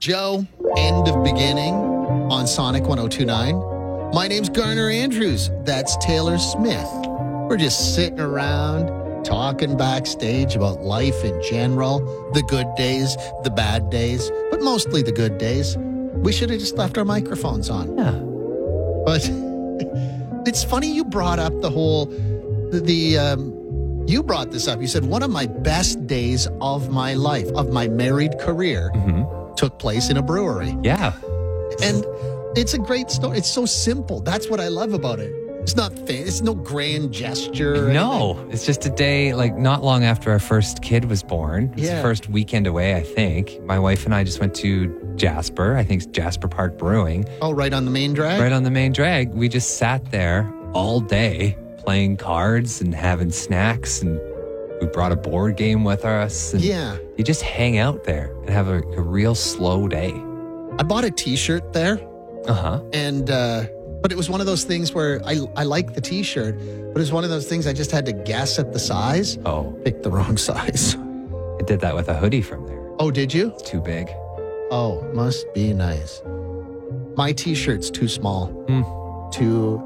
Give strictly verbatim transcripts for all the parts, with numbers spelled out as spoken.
Joe, end of beginning on Sonic one oh two point nine. My name's Garner Andrews. That's Taylor Smith. We're just sitting around talking backstage about life in general, the good days, the bad days, but mostly the good days. We should have just left our microphones on. Yeah. But it's funny you brought up the whole, the, the um, you brought this up. You said one of my best days of my life, of my married career, Mm-hmm. took place in a brewery. Yeah. And it's a great story. It's so simple. That's what I love about it. It's not fan- It's no grand gesture. or No, anything. it's just a day, like not long after our first kid was born. It's Yeah. the first weekend away, I think. My wife and I just went to Jasper. I think it's Jasper Park Brewing. Oh, right on the main drag? Right on the main drag. We just sat there all day playing cards and having snacks, and we brought a board game with us. And Yeah. you just hang out there and have a, a real slow day. I bought a t-shirt there. Uh-huh. And, uh, but it was one of those things where I, I like the t-shirt, but it was one of those things I just had to guess at the size. Oh, Picked the wrong size. I did that with a hoodie from there. Oh, did you? It's too big. Oh, must be nice. My t-shirt's too small. Mm. Too...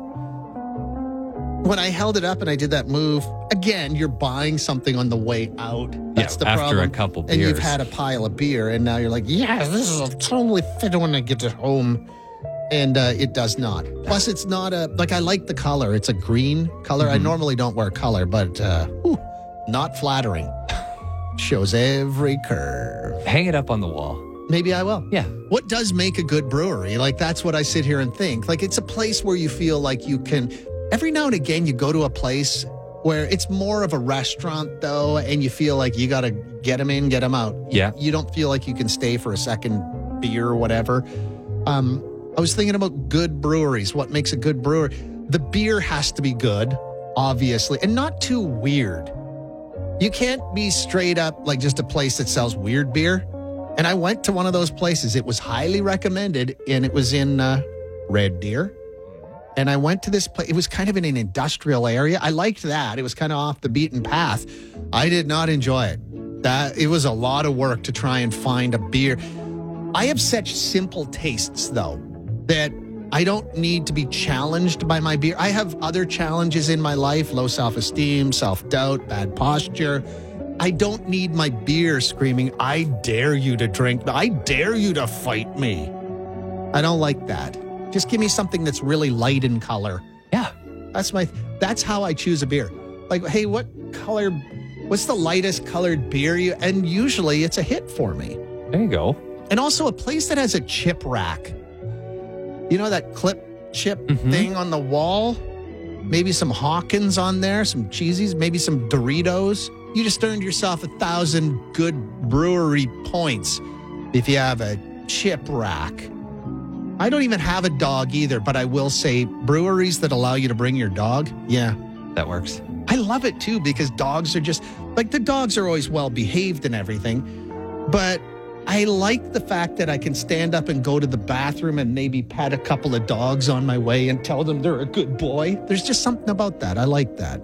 When I held it up and I did that move, again, you're buying something on the way out. That's Yeah, the after problem. a couple And you've beers. had a pile of beer, and now you're like, yeah, this will totally fit when I get it home. And uh, it does not. Plus, it's not a, like, I like the color. It's a green color. Mm-hmm. I normally don't wear color, but uh, whew, not flattering. Shows every curve. Hang it up on the wall. Maybe I will. Yeah. What does make a good brewery? Like, that's what I sit here and think. Like, it's a place where you feel like you can, every now and again, you go to a place where it's more of a restaurant, though, and you feel like you got to get them in, get them out. Yeah. You don't feel like you can stay for a second beer or whatever. Um, I was thinking about good breweries. What makes a good brewer? The beer has to be good, obviously, and not too weird. You can't be straight up like just a place that sells weird beer. And I went to one of those places. It was highly recommended, and it was in uh, Red Deer. And I went to this place. It was kind of in an industrial area. I liked that. It was kind of off the beaten path. I did not enjoy it. That it was a lot of work to try and find a beer. I have such simple tastes, though, that I don't need to be challenged by my beer. I have other challenges in my life, low self-esteem, self-doubt, bad posture. I don't need my beer screaming, I dare you to drink. I dare you to fight me. I don't like that. Just give me something that's really light in color. Yeah. That's my, that's how I choose a beer. Like, hey, what color, what's the lightest colored beer you, and usually it's a hit for me. There you go. And also a place that has a chip rack. You know that clip chip Mhm. thing on the wall? Maybe some Hawkins on there, some cheesies, maybe some Doritos. You just earned yourself a thousand good brewery points if you have a chip rack. I don't even have a dog either, but I will say breweries that allow you to bring your dog, yeah. That works. I love it too because dogs are just, like the dogs are always well behaved and everything, but I like the fact that I can stand up and go to the bathroom and maybe pet a couple of dogs on my way and tell them they're a good boy. There's just something about that. I like that.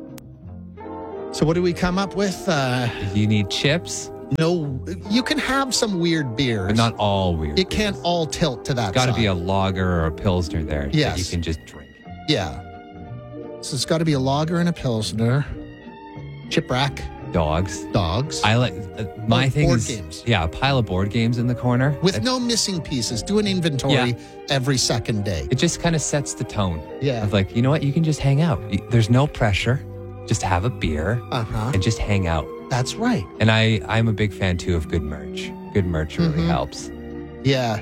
So what do we come up with? Uh, You need chips, no, you can have some weird beers. but not all weird. It can't all tilt to that Got to side. be a lager or a pilsner there that Yes. you can just drink. Yeah. So it's got to be a lager and a pilsner. Chip rack, Dogs. dogs. I like uh, my Oh, thing board is games. yeah, a pile of board games in the corner. With It- no missing pieces. Do an inventory Yeah. every second day. it just kind of sets the tone. Yeah. Of like, you know what? You can just hang out. Y- There's no pressure. Just have a beer Uh-huh. and just hang out. That's right. And I, I'm a big fan too of good merch. Good merch really Mhm. helps. Yeah.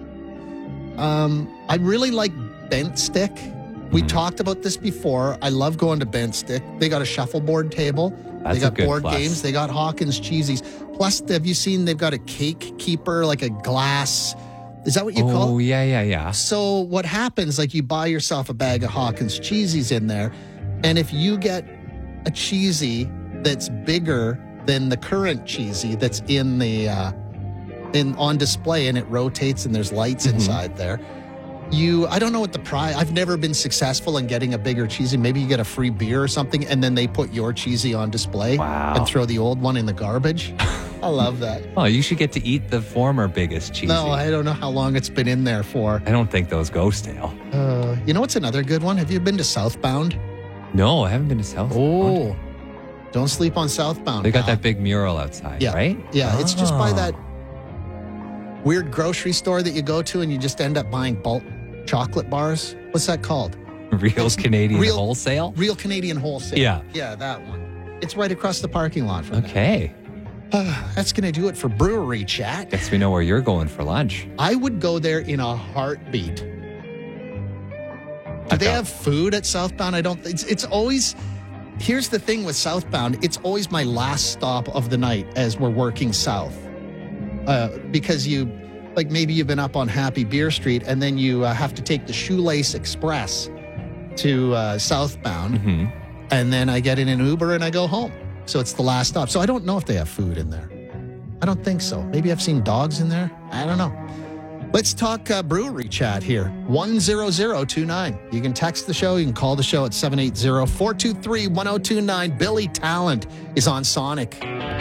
Um, I really like Bent Stick. We Mhm. talked about this before. I love going to Bent Stick. They got a shuffleboard table. That's they a got good board plus. games. They got Hawkins cheesies. Plus, have you seen they've got a cake keeper, like a glass? Is that what you call Oh it? yeah, yeah, yeah. So what happens, like you buy yourself a bag of Hawkins cheesies in there, and if you get a cheesy that's bigger than the current cheesy that's in the uh, in on display and it rotates and there's lights Mhm. inside there, you I don't know what the price. I've never been successful in getting a bigger cheesy. Maybe you get a free beer or something, and then they put your cheesy on display Wow. and throw the old one in the garbage. I love that. Oh, you should get to eat the former biggest cheesy. No, I don't know how long it's been in there for. I don't think those go stale. Uh, you know what's another good one? Have you been to Southbound? No, I haven't been to South. Oh, don't sleep on Southbound. They got pal. that big mural outside, Yeah. right? Yeah, it's just by Oh. that weird grocery store that you go to and you just end up buying bulk chocolate bars. What's that called? Real Canadian Real- Wholesale? Real Canadian Wholesale. Yeah. Yeah, that one. It's right across the parking lot from Okay. there. That's going to do it for brewery chat. Guess we know where you're going for lunch. I would go there in a heartbeat. Do I they don't- have food at Southbound? I don't. It's, it's always. Here's the thing with Southbound. It's always my last stop of the night as we're working south, uh, because you, like maybe you've been up on Happy Beer Street and then you uh, have to take the Shoelace Express to uh, Southbound, hmm and then I get in an Uber and I go home. So it's the last stop. So I don't know if they have food in there. I don't think so. Maybe I've seen dogs in there. I don't know. Let's talk uh, brewery chat here. one zero zero two nine. You can text the show. You can call the show at seven eight zero, four two three, one zero two nine. Billy Talent is on Sonic.